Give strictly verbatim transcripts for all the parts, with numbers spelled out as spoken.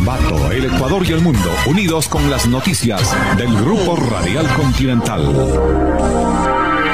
Ambato, el Ecuador y el mundo, unidos con las noticias del Grupo Radial Continental.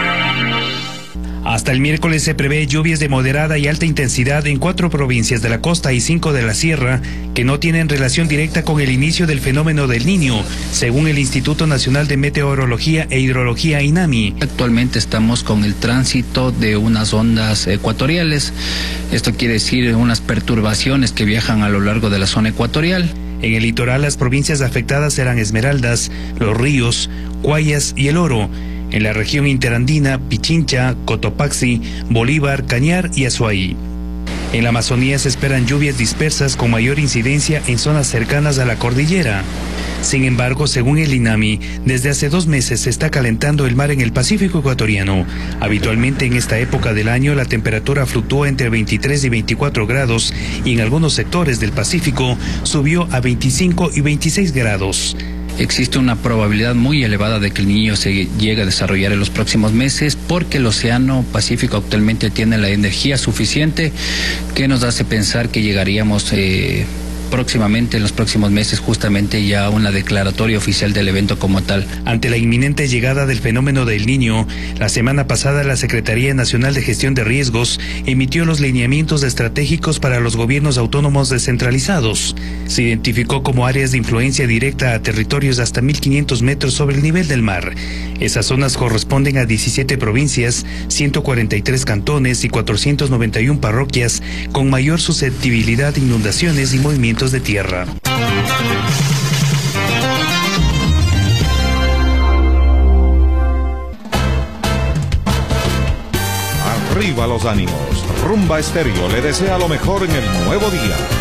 Hasta el miércoles se prevé lluvias de moderada y alta intensidad en cuatro provincias de la costa y cinco de la sierra, que no tienen relación directa con el inicio del fenómeno del Niño, según el Instituto Nacional de Meteorología e Hidrología INAMI. Actualmente estamos con el tránsito de unas ondas ecuatoriales. Esto quiere decir unas perturbaciones que viajan a lo largo de la zona ecuatorial. En el litoral, las provincias afectadas serán Esmeraldas, Los Ríos, Guayas y El Oro. En la región interandina, Pichincha, Cotopaxi, Bolívar, Cañar y Azuay. En la Amazonía se esperan lluvias dispersas con mayor incidencia en zonas cercanas a la cordillera. Sin embargo, según el INAMI, desde hace dos meses se está calentando el mar en el Pacífico ecuatoriano. Habitualmente en esta época del año la temperatura fluctúa entre veintitrés y veinticuatro grados y en algunos sectores del Pacífico subió a veinticinco y veintiséis grados. Existe una probabilidad muy elevada de que el Niño se llegue a desarrollar en los próximos meses porque el Océano Pacífico actualmente tiene la energía suficiente que nos hace pensar que llegaríamos eh, próximamente, en los próximos meses, justamente ya a una declaratoria oficial del evento como tal. Ante la inminente llegada del fenómeno del Niño, la semana pasada la Secretaría Nacional de Gestión de Riesgos emitió los lineamientos estratégicos para los gobiernos autónomos descentralizados. Se identificó como áreas de influencia directa a territorios hasta mil quinientos metros sobre el nivel del mar. Esas zonas corresponden a diecisiete provincias, ciento cuarenta y tres cantones y cuatrocientas noventa y una parroquias con mayor susceptibilidad de inundaciones y movimientos de tierra. Arriba los ánimos. Rumba Estéreo le desea lo mejor en el nuevo día.